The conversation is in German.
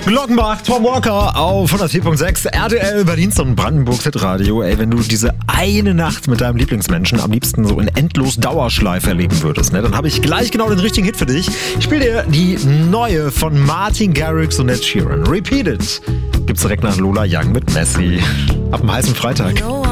Glockenbach, Tom Walker auf 104.6 RTL Berlins und Brandenburgs Hitradio. Ey, wenn du diese eine Nacht mit deinem Lieblingsmenschen am liebsten so in endlos Dauerschleife erleben würdest, ne, dann habe ich gleich genau den richtigen Hit für dich. Ich spiele dir die neue von Martin Garrix und Ed Sheeran. Repeat It. Gibt's direkt nach Lola Young mit Messi. Ab dem heißen Freitag.